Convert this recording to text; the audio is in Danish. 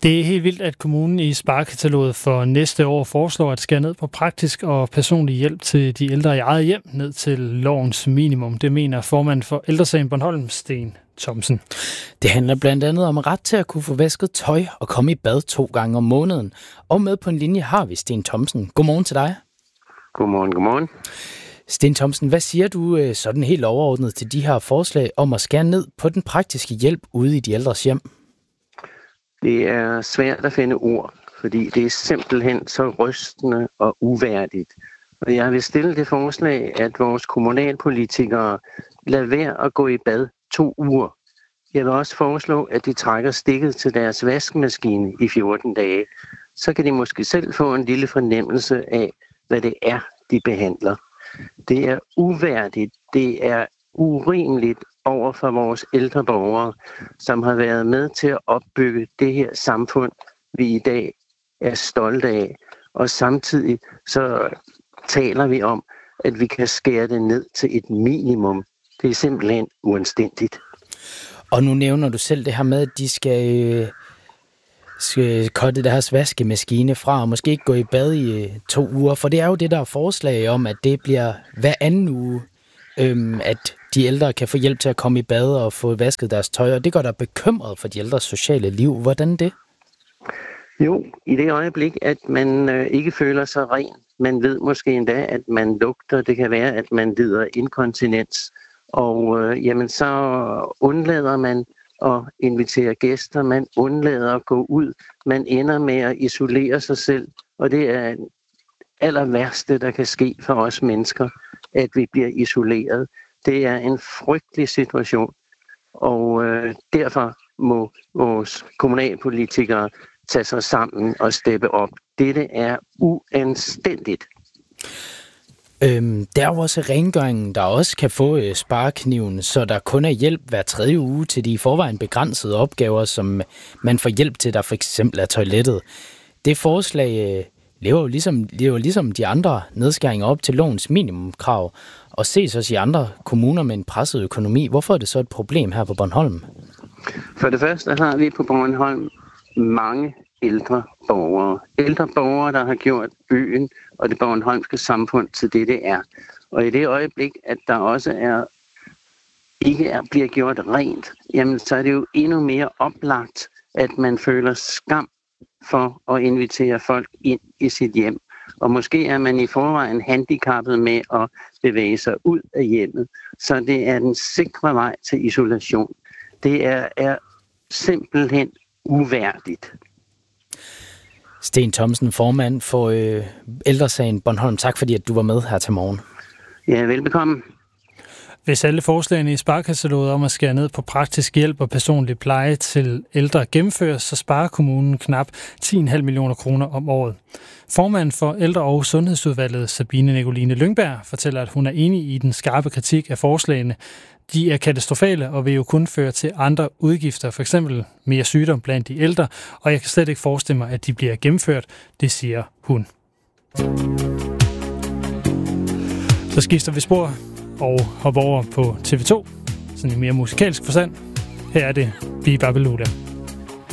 Det er helt vildt, at kommunen i sparekataloget for næste år foreslår at skære ned på praktisk og personlig hjælp til de ældre i eget hjem ned til lovens minimum. Det mener formand for Ældresagen Bornholm, Sten Thomsen. Det handler blandt andet om ret til at kunne få vasket tøj og komme i bad 2 gange om måneden. Og med på en linje har vi Sten Thomsen. Godmorgen til dig. Godmorgen. Sten Thomsen, hvad siger du sådan helt overordnet til de her forslag om at skære ned på den praktiske hjælp ude i de ældres hjem? Det er svært at finde ord, fordi det er simpelthen så rystende og uværdigt. Og jeg vil stille det forslag, at vores kommunalpolitikere lader være at gå i bad 2 uger. Jeg vil også foreslå, at de trækker stikket til deres vaskemaskine i 14 dage. Så kan de måske selv få en lille fornemmelse af, hvad det er, de behandler. Det er uværdigt, det er urimeligt over for vores ældre borgere, som har været med til at opbygge det her samfund, vi i dag er stolte af. Og samtidig så taler vi om, at vi kan skære det ned til et minimum. Det er simpelthen uanstændigt. Og nu nævner du selv det her med, at de skal kotte deres vaskemaskine fra og måske ikke gå i bad i 2 uger. For det er jo det, der er forslag om, at det bliver hver anden uge, at de ældre kan få hjælp til at komme i bad og få vasket deres tøj. Og det gør dig bekymret for de ældres sociale liv. Hvordan det? Jo, i det øjeblik, at man ikke føler sig ren. Man ved måske endda, at man lugter. Det kan være, at man lider inkontinens. Og jamen, så undlader man at invitere gæster. Man undlader at gå ud. Man ender med at isolere sig selv. Og det er det aller værste, der kan ske for os mennesker, at vi bliver isoleret. Det er en frygtelig situation. Og derfor må vores kommunalpolitikere tage sig sammen og steppe op. Dette er uanstændigt. Der er jo også rengøringen, der også kan få sparekniven, så der kun er hjælp hver 3. uge til de i forvejen begrænsede opgaver, som man får hjælp til, der for eksempel er toilettet. Det forslag lever ligesom de andre nedskæringer op til lovens minimumkrav, og ses også i andre kommuner med en presset økonomi. Hvorfor er det så et problem her på Bornholm? For det første har vi på Bornholm mange ældre borgere. Ældre borgere, der har gjort øen og det bornholmske samfund til det er. Og i det øjeblik, at der også bliver gjort rent, jamen så er det jo endnu mere oplagt, at man føler skam for at invitere folk ind i sit hjem. Og måske er man i forvejen handicappet med at bevæge sig ud af hjemmet. Så det er den sikre vej til isolation. Det er simpelthen uværdigt. Sten Thomsen, formand for Ældresagen Bornholm. Tak fordi, at du var med her til morgen. Ja, velbekomme. Hvis alle forslagene i sparekataloget om at skære ned på praktisk hjælp og personlig pleje til ældre gennemføres, så sparer kommunen knap 10,5 millioner kroner om året. Formanden for Ældre- og Sundhedsudvalget, Sabine Nicoline Lyngberg, fortæller, at hun er enig i den skarpe kritik af forslagene. De er katastrofale og vil jo kun føre til andre udgifter, f.eks. mere sygdom blandt de ældre, og jeg kan slet ikke forestille mig, at de bliver gennemført, det siger hun. Så skifter vi spor og hopper over på TV2, sådan i mere musikalsk forstand. Her er det Biba Beluda.